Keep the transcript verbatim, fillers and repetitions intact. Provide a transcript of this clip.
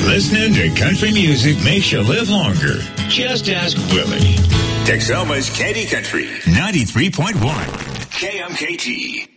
Listening to country music makes you live longer. Just ask Willie. Texoma's Candy Country, ninety-three point one, K M K T.